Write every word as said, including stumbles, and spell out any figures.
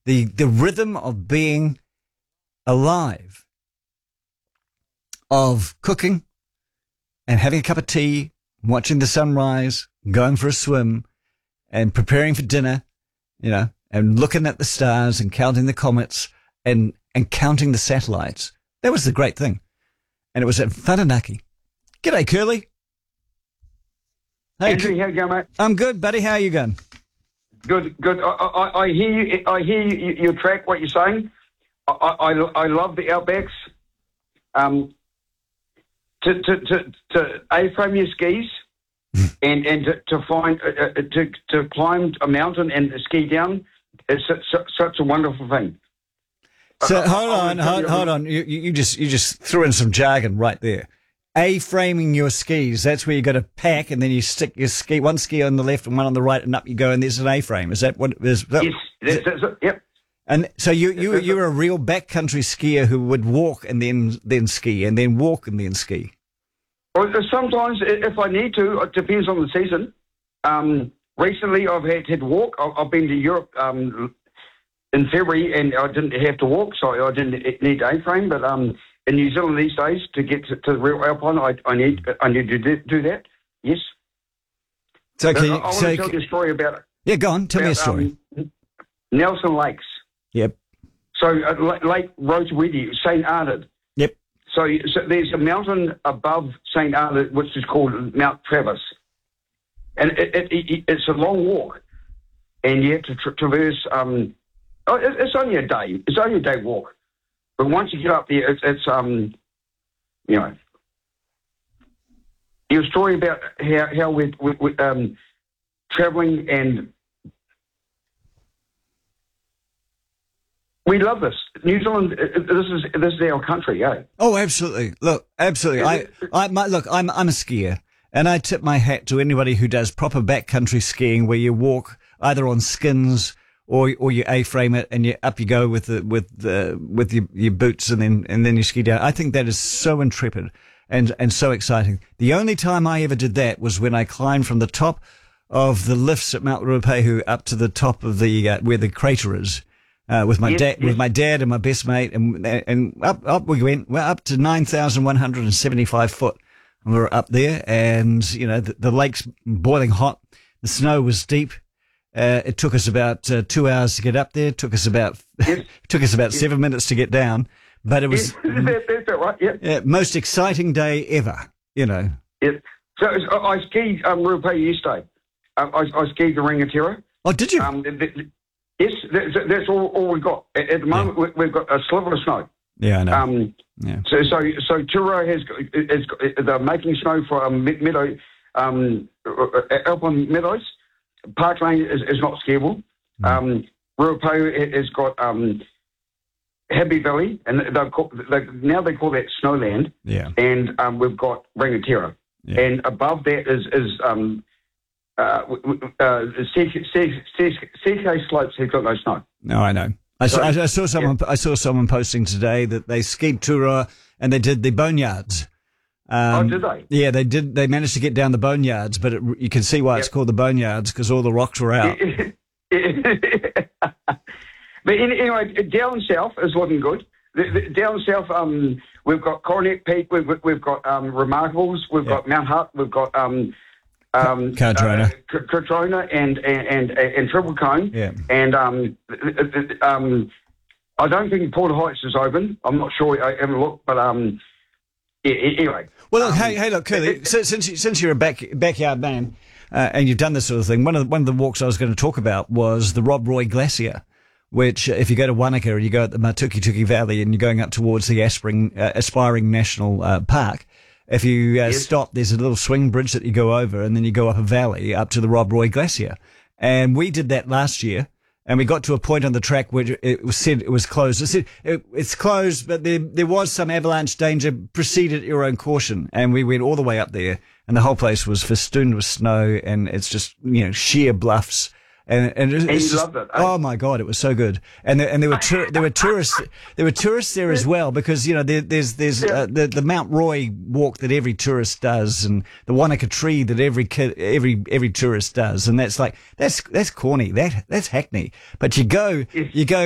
the the rhythm of being alive, of cooking and having a cup of tea, watching the sunrise, going for a swim, and preparing for dinner, you know, and looking at the stars and counting the comets and, and counting the satellites. That was the great thing. And it was at Whananaki. G'day, Curly. Hey, Andrew, how you going, mate? I'm good, buddy. How are you going? Good, good. I, I, I hear you. I hear you, your track. What you're saying. I, I, I love the Outbacks. Um, to to to, to A-frame your skis, and and to, to find uh, uh, to to climb a mountain and ski down is such, such, such a wonderful thing. So uh, hold on, hold, hold on. You, you just you just threw in some jargon right there. A-framing your skis. That's where you got to pack, and then you stick your ski one ski on the left and one on the right, and up you go, and there's an A-frame. Is that what is? That, yes, that's, that's it. Yep. And so you you you're a real backcountry skier who would walk and then then ski and then walk and then ski. Well, sometimes if I need to, it depends on the season. Um, recently, I've had to walk. I've been to Europe um, in February, and I didn't have to walk, so I didn't need A-frame. But um, in New Zealand these days, to get to, to the real Alpine, I, I need I need to do, do that. Yes. So can you, I, I so want to tell you a story about it. Yeah, go on. Tell about, me a story. Um, Nelson Lakes. Yep. So uh, Lake Rosewedi, Saint Arnaud. Yep. So, so there's a mountain above Saint Arnaud, which is called Mount Travis, and it, it, it, it's a long walk, and you have to tra- traverse. Um, oh, it, it's only a day. It's only a day walk, but once you get up there, it's, it's um, you know, your story about how how we're, we're um, traveling and. We love this. New Zealand, this is this is our country, eh? Oh, absolutely. Look, absolutely. I, I, my, look, I'm, I'm a skier, and I tip my hat to anybody who does proper backcountry skiing, where you walk either on skins or or you A-frame it, and you up you go with the with the with your, your boots, and then and then you ski down. I think that is so intrepid and and so exciting. The only time I ever did that was when I climbed from the top of the lifts at Mount Ruapehu up to the top of the uh, where the crater is. Uh, with my yes, dad, yes. with my dad and my best mate, and and up up we went. We're up to nine thousand one hundred and seventy-five foot. And we were up there, and you know the, the lake's boiling hot. The snow was deep. Uh, it took us about uh, two hours to get up there. It took us about yes. took us about yes. seven minutes to get down. But it was yes. that, that's right. Yeah. Uh, most exciting day ever. You know. Yes. So I, I skied um, Ruapehu yesterday. Um, I, I skied the Rangatira. Oh, did you? Um, the, the, Yes, that's, that's all, all we've got. At the moment, yeah. we've got a sliver of snow. Yeah, I know. Um, yeah. So, so, so Turo has, has they're making snow for um, meadow, um, Alpine Meadows. Park Lane is, is not skiable. Mm. Um, Ruapehu has got um, Happy Valley, and they've called, they, now they call that Snowland. Yeah. And um, we've got Rangatira, yeah. And above that is is um, Uh, uh, C K slopes have got no snow. No, I know. I saw, I saw someone. Yeah. I saw someone posting today that they skied Tura and they did the boneyards. Um, oh, did they? Yeah, they did. They managed to get down the boneyards, but it, you can see why yep. it's called the boneyards because all the rocks were out. But anyway, down south is looking good. The, the, down south, um, we've got Coronet Peak, we've, we've got um, Remarkables, we've yep. got Mount Hutt, we've got. Um, Um, Cardrona, uh, Cardrona, and and and, and Triple Cone, yeah. and um, um, I don't think Port Heights is open. I'm not sure. I haven't looked, but um, yeah, anyway. Well, look, um, hey, hey, look, Curly. since you, since you're a back backyard man uh, and you've done this sort of thing, one of the, one of the walks I was going to talk about was the Rob Roy Glacier, which uh, if you go to Wanaka and you go at the Matukituki Valley and you're going up towards the Aspiring, uh, Aspiring National uh, Park. If you uh, yes. stop, there's a little swing bridge that you go over, and then you go up a valley up to the Rob Roy Glacier. And we did that last year, and we got to a point on the track where it was said it was closed. It said it, it's closed, but there there was some avalanche danger. Proceed at your own caution. And we went all the way up there, and the whole place was festooned with snow, and it's just you know sheer bluffs. And, and, it's and you just, loved it. Eh? Oh my God, it was so good. And there, and there were tur- there were tourists there were tourists there as well because you know there, there's there's yeah. uh, the the Mount Roy walk that every tourist does, and the Wanaka Tree that every kid every every tourist does, and that's like that's that's corny, that that's hackney. But you go yes. you go.